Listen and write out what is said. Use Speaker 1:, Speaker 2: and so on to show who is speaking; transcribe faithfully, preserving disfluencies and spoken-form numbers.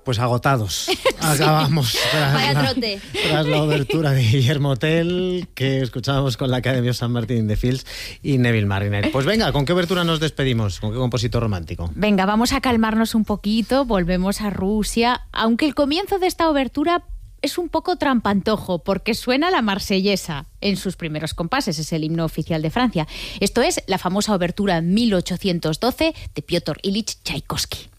Speaker 1: Pues agotados. Acabamos tras,
Speaker 2: Vaya
Speaker 1: la,
Speaker 2: trote.
Speaker 1: tras la obertura de Guillermo Tell, que escuchábamos con la Academy of Saint Martin in the Fields y Neville Marriner. Pues venga, ¿con qué obertura nos despedimos? ¿Con qué compositor romántico?
Speaker 3: Venga, vamos a calmarnos un poquito, volvemos a Rusia, aunque el comienzo de esta obertura es un poco trampantojo, porque suena la marsellesa en sus primeros compases, es el himno oficial de Francia. Esto es la famosa obertura mil ochocientos doce de Piotr Ilich Tchaikovsky.